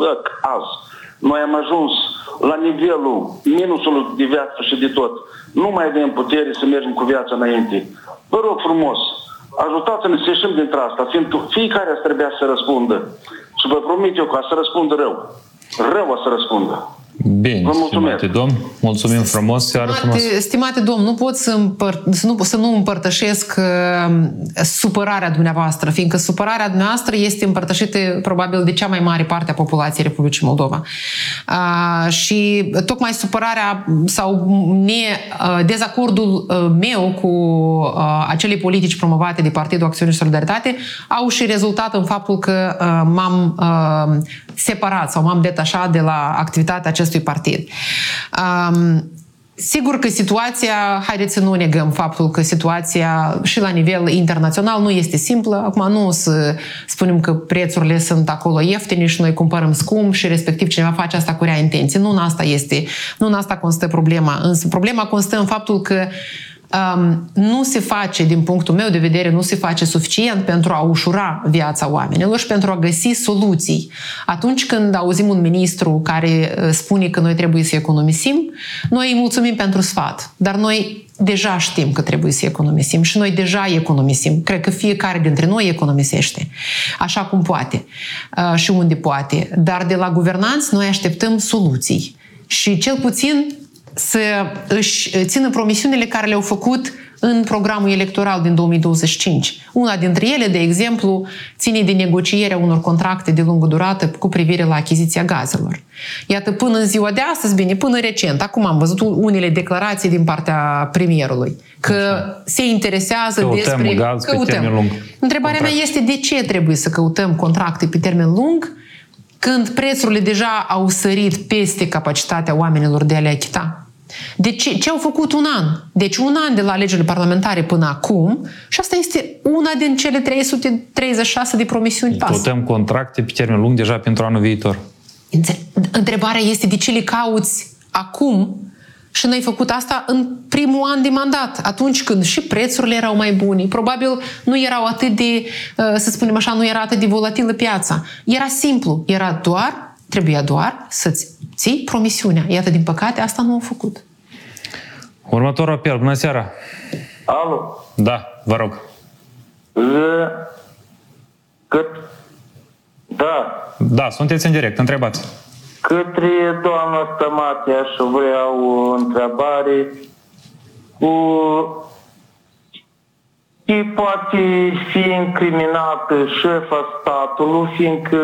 azi noi am ajuns la nivelul minusului de viață și de tot, nu mai avem putere să mergem cu viața înainte. Vă rog frumos, ajutați-ne să ieșim dintre asta, fiindcă fiecare ați trebuia să răspundă. Și vă promit eu că să răspundă rău. Rău o să răspundă. Bine, stimate domn, mulțumim frumos, seară frumos. Stimate domn, nu pot să nu împărtășesc supărarea dumneavoastră, fiindcă supărarea dumneavoastră este împărtășită probabil de cea mai mare parte a populației Republicii Moldova. Și tocmai supărarea sau dezacordul meu cu acele politici promovate de Partidul Acțiune și Solidaritate au și rezultat în faptul că m-am separat sau m-am detașat de la activitatea acestui partid. Sigur că situația, haideți să nu negăm faptul că situația și la nivel internațional nu este simplă. Acum nu o să spunem că prețurile sunt acolo ieftine și noi cumpărăm scump și respectiv cineva face asta cu rea intenție. Nu în asta constă problema. Însă problema constă în faptul că nu se face, din punctul meu de vedere, nu se face suficient pentru a ușura viața oamenilor și pentru a găsi soluții. Atunci când auzim un ministru care spune că noi trebuie să economisim, noi îi mulțumim pentru sfat, dar noi deja știm că trebuie să economisim și noi deja economisim. Cred că fiecare dintre noi economisește așa cum poate și unde poate. Dar de la guvernanți noi așteptăm soluții și cel puțin să își țină promisiunile care le-au făcut în programul electoral din 2025. Una dintre ele, de exemplu, ține de negocierea unor contracte de lungă durată cu privire la achiziția gazelor. Iată, până în ziua de astăzi, bine, până recent, acum am văzut unele declarații din partea premierului, că se interesează despre... Gaz pe termen lung. Întrebarea mea este de ce trebuie să căutăm contracte pe termen lung când prețurile deja au sărit peste capacitatea oamenilor de a le achita? De ce au făcut un an? Deci un an de la alegerile parlamentare până acum și asta este una din cele 336 de promisiuni PAS. Căutăm contracte pe termen lung deja pentru anul viitor. Întrebarea este de ce le cauți acum și n-ai făcut asta în primul an de mandat, atunci când și prețurile erau mai bune, probabil nu erau atât de, să spunem așa, nu era atât de volatilă piața. Era simplu, trebuia doar să-ți ții promisiunea. Iată, din păcate, asta nu au făcut. Următorul apel. Bună seara! Alo? Da, vă rog. Da, sunteți în direct, întrebați. Către doamna Stămate aș vrea o întrebare ce poate fi incriminată șefa statului, fiindcă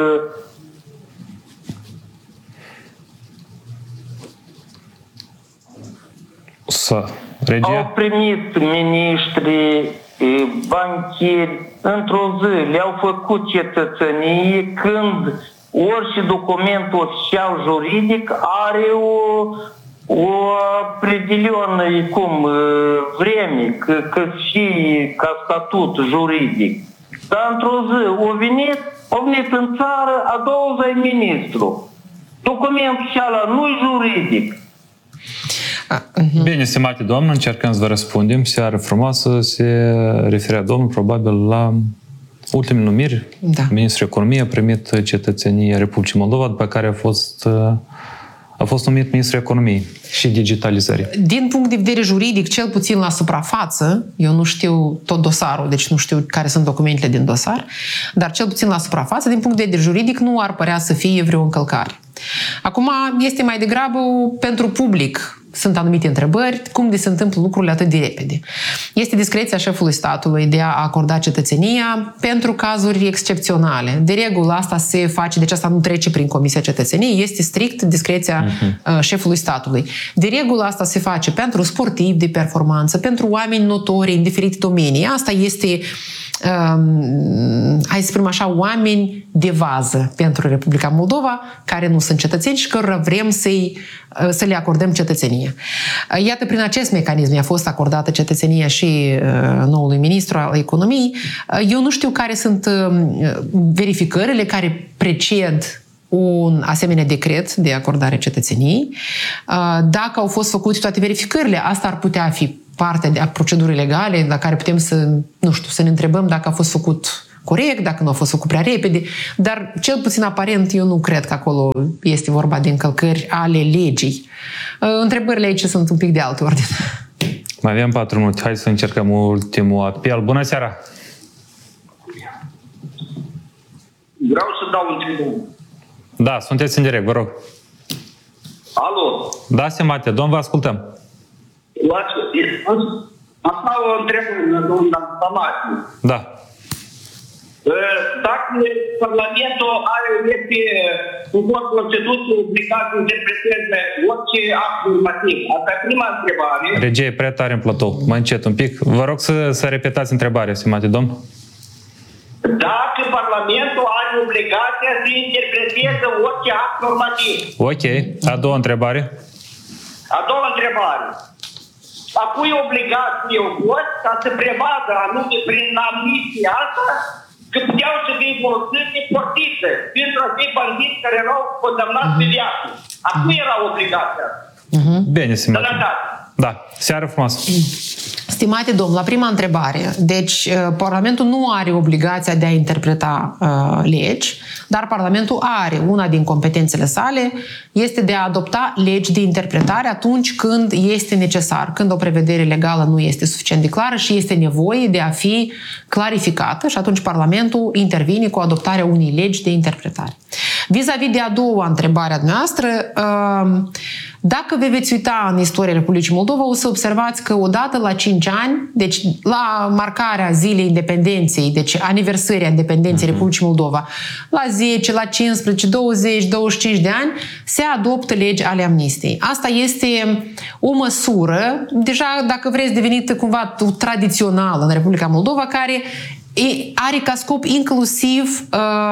au primit miniștri, bancheri, într-o zi le-au făcut cetățenie când orice document oficial juridic are o predelionă vreme, că și ca statut juridic. Dar într-o zi au venit în țară, a doua zi e ministru. Documentul ăla nu-i juridic. Bine, stimate domn, încercăm să vă răspundem. Seară frumoasă, se referea domnul probabil la ultimele numiri. Da. Ministrul Economiei a primit cetățenia Republicii Moldova, după care a fost numit Ministrul Economiei și Digitalizării. Din punct de vedere juridic, cel puțin la suprafață, eu nu știu tot dosarul, deci nu știu care sunt documentele din dosar, dar cel puțin la suprafață, din punct de vedere juridic, nu ar părea să fie vreo încălcare. Acum este mai degrabă pentru public. Sunt anumite întrebări, cum de se întâmplă lucrurile atât de repede. Este discreția șefului statului de a acorda cetățenia pentru cazuri excepționale. De regulă asta se face, deci asta nu trece prin Comisia Cetățeniei, este strict discreția șefului statului. De regulă asta se face pentru sportivi de performanță, pentru oameni notori în diferite domenii. Asta este, hai să spunem așa, oameni de vază pentru Republica Moldova, care nu sunt cetățeni și cărora vrem să le acordăm cetățenie. Iată, prin acest mecanism a fost acordată cetățenia și noului ministru al economiei. Eu nu știu care sunt verificările care preced un asemenea decret de acordare cetățeniei. Dacă au fost făcute toate verificările, asta ar putea fi parte de procedurii legale la care putem să ne întrebăm dacă a fost făcut corect, dacă nu a fost făcut prea repede, dar cel puțin aparent eu nu cred că acolo este vorba de încălcări ale legii. Întrebările aici sunt un pic de alt ordine. Mai avem 4 minute. Hai să încercăm ultimul apel. Bună seara! Vreau să dau întrebări. Da, sunteți în direct, vă rog. Alo? Da, stimate, domn, vă ascultăm. Asta o întrebare la domnul Stamatiu. Da. Dacă Parlamentul este conform Constituției obligat să interpreteze orice act normativ. Asta e prima întrebare. Regia e prea tare în platou. Mai încet un pic. Vă rog să repetați întrebarea, stimate domn. Dacă Parlamentul are obligația să interpreteze orice act normativ. Ok. A doua întrebare. A doua întrebare. A cui obligație o fost ca să prevadă anume prin amnistia asta că puteau să fie folosite portițe pentru acei bandiți care erau condamnați pe viață. A cui era obligația? Bine, stimate. Da. Seară frumoasă. Stimate domn, la prima întrebare, deci Parlamentul nu are obligația de a interpreta legi, dar Parlamentul are, una din competențele sale, este de a adopta legi de interpretare atunci când este necesar, când o prevedere legală nu este suficient de clară și este nevoie de a fi clarificată și atunci Parlamentul intervine cu adoptarea unei legi de interpretare. Vis-a-vis de a doua întrebare a noastră, dacă vă veți uita în istoria Republicii Moldova, o să observați că odată la 5 ani, deci la marcarea zilei independenței, deci aniversării independenței Republicii Moldova, la 10, la 15, 20, 25 de ani, se adoptă legi ale amnistiei. Asta este o măsură, deja dacă vreți devenită cumva tradițională în Republica Moldova, care are ca scop inclusiv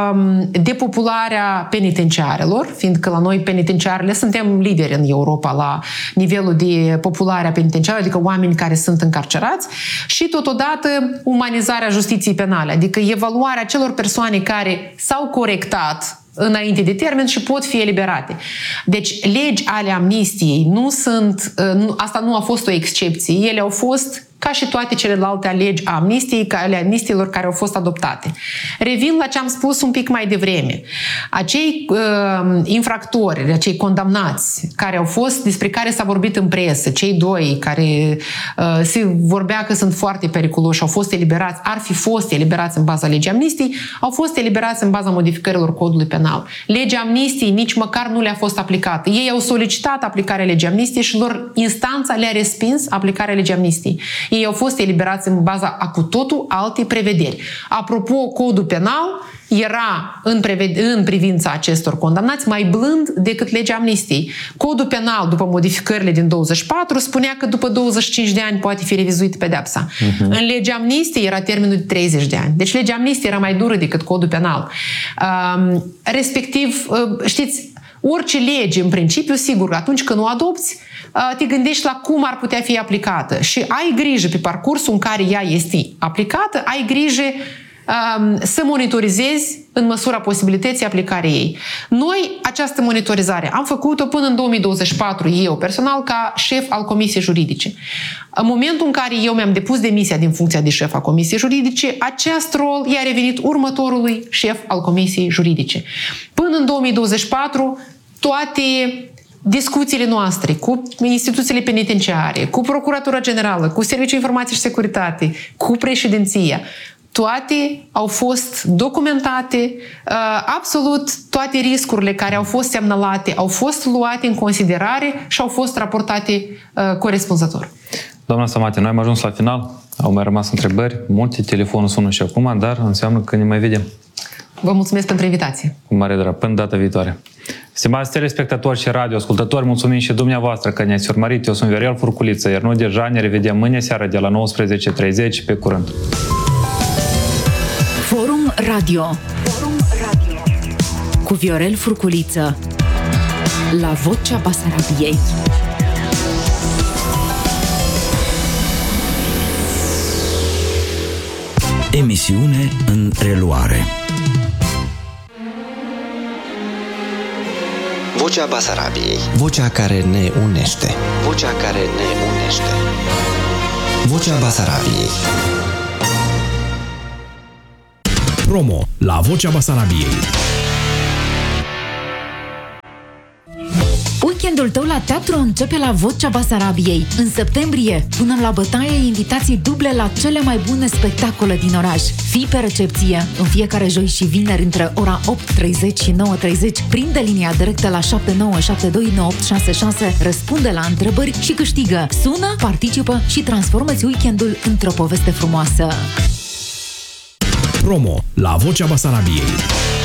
depopularea penitenciarelor, fiindcă la noi penitenciarele suntem lideri în Europa la nivelul de populare a penitenciarelor, adică oameni care sunt încarcerați, și totodată umanizarea justiției penale, adică evaluarea celor persoane care s-au corectat înainte de termen și pot fi eliberate. Deci legi ale amnistiei nu sunt, asta nu a fost o excepție, ele au fost ca și toate celelalte legi a amnistiei, ale amnistiilor care au fost adoptate. Revin la ce am spus un pic mai devreme. Acei infractori, acei condamnați, care au fost, despre care s-a vorbit în presă, cei doi care se vorbea că sunt foarte periculoși, au fost eliberați, ar fi fost eliberați în baza legii amnistiei, au fost eliberați în baza modificărilor codului penal. Legea amnistiei nici măcar nu le-a fost aplicată. Ei au solicitat aplicarea legii amnistiei și lor instanța le-a respins aplicarea legii amnistiei. Ei au fost eliberați în baza a cu totul alte prevederi. Apropo, codul penal era în privința acestor condamnați mai blând decât legea amnistiei. Codul penal, după modificările din 24, spunea că după 25 de ani poate fi revizuită pedeapsa. În legea amnistiei era termenul de 30 de ani. Deci legea amnistiei era mai dură decât codul penal. Respectiv, știți, orice lege, în principiu, sigur, atunci când o adopți, te gândești la cum ar putea fi aplicată și ai grijă pe parcursul în care ea este aplicată, ai grijă să monitorizezi în măsura posibilității aplicarea ei. Noi această monitorizare am făcut-o până în 2024, eu personal, ca șef al Comisiei Juridice. În momentul în care eu mi-am depus demisia din funcția de șef a Comisiei Juridice, acest rol i-a revenit următorului șef al Comisiei Juridice. Până în 2024, toate discuțiile noastre cu instituțiile penitenciare, cu Procuratura Generală, cu Serviciul Informației și Securitate, cu președinția, toate au fost documentate, absolut toate riscurile care au fost semnalate au fost luate în considerare și au fost raportate corespunzător. Doamna Stamate, noi am ajuns la final, au mai rămas întrebări, multe, telefonul sună și acum, dar înseamnă că ne mai vedem. Vă mulțumesc pentru invitație. Cu mare drag, până data viitoare. Stimați telespectatori și radioascultători, mulțumim și dumneavoastră că ne-ați urmărit. Eu sunt Viorel Furculiță, iar noi deja ne revedem mâine seară de la 19:30. Pe curând! Forum Radio cu Viorel Furculiță la Vocea Basarabiei. Emisiune în reluare. Vocea Basarabiei. Vocea care ne unește. Vocea care ne unește. Vocea Basarabiei. Promo la Vocea Basarabiei. Weekendul tău la teatru începe la Vocea Basarabiei. În septembrie punem la bătaie invitații duble la cele mai bune spectacole din oraș. Fii pe recepție în fiecare joi și vineri între ora 8:30 și 9:30. Prinde linia directă la 79729866, răspunde la întrebări și câștigă. Sună, participă și transformă-ți weekendul într-o poveste frumoasă. Promo la Vocea Basarabiei.